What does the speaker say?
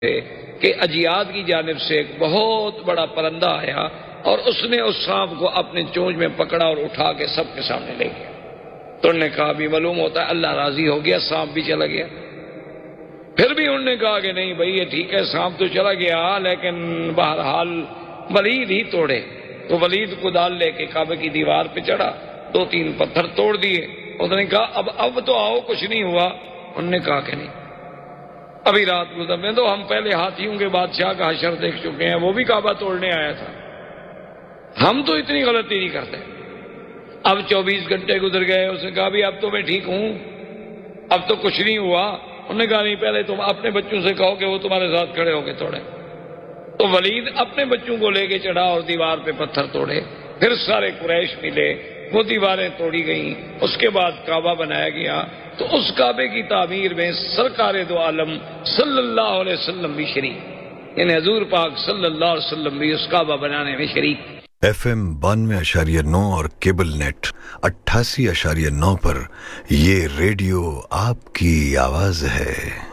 کہ اجیاد کی جانب سے ایک بہت بڑا پرندہ آیا اور اس نے اس سانپ کو اپنے چونچ میں پکڑا اور اٹھا کے سب کے سامنے لے گیا. تو انہوں نے کہا بھی معلوم ہوتا ہے اللہ راضی ہو گیا, سانپ بھی چلا گیا. پھر بھی انہوں نے کہا کہ نہیں بھائی یہ ٹھیک ہے, سانپ تو چلا گیا لیکن بہرحال ولید ہی توڑے. تو ولید کدال لے کے کعبے کی دیوار پہ چڑھا, 2-3 پتھر توڑ دیے. انہوں نے کہا اب تو آؤ, کچھ نہیں ہوا. انہوں نے کہا کہ نہیں, ابھی رات گزر میں تو ہم پہلے ہاتھیوں کے بادشاہ کا حشر دیکھ چکے ہیں, وہ بھی کعبہ توڑنے آیا تھا, ہم تو اتنی غلطی نہیں کرتے. اب 24 گھنٹے گزر گئے. اس نے کہا بھی اب تو میں ٹھیک ہوں, اب تو کچھ نہیں ہوا. انہوں نے کہا نہیں, پہلے تم اپنے بچوں سے کہو کہ وہ تمہارے ساتھ کھڑے ہو کے توڑے. تو ولید اپنے بچوں کو لے کے چڑھا اور دیوار پہ پتھر توڑے. پھر سارے قریش ملے, وہ دیواریں توڑی گئیں. اس کے بعد کعبہ بنایا گیا. تو اس کعبے کی تعمیر میں سرکار دو عالم صلی اللہ علیہ وسلم بھی شریک, یعنی حضور پاک صلی اللہ علیہ وسلم بھی اس کعبہ بنانے میں شریک. FM 92.9 اور کیبل نیٹ 88.9 پر یہ ریڈیو آپ کی آواز ہے.